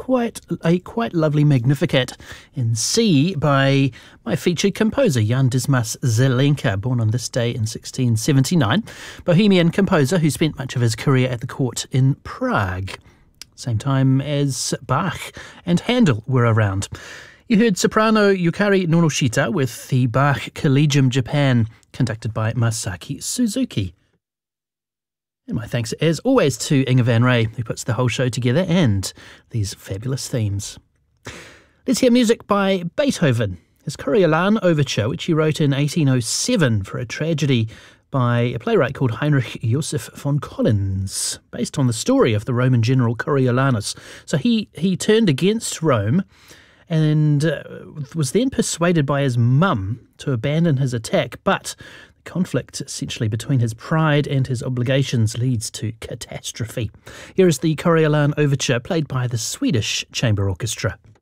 quite lovely Magnificat in C by my featured composer Jan Dismas Zelenka, born on this day in 1679, Bohemian composer who spent much of his career at the court in Prague, same time as Bach and Handel were around. You heard soprano Yukari Nonoshita with the Bach Collegium Japan, conducted by Masaki Suzuki. And my thanks, as always, to Inga Van Ray, who puts the whole show together, and these fabulous themes. Let's hear music by Beethoven, his Coriolan Overture, which he wrote in 1807 for a tragedy by a playwright called Heinrich Joseph von Collins, based on the story of the Roman general Coriolanus. So he turned against Rome and was then persuaded by his mum to abandon his attack, but the conflict essentially between his pride and his obligations leads to catastrophe. Here is the Coriolan Overture, played by the Swedish Chamber Orchestra.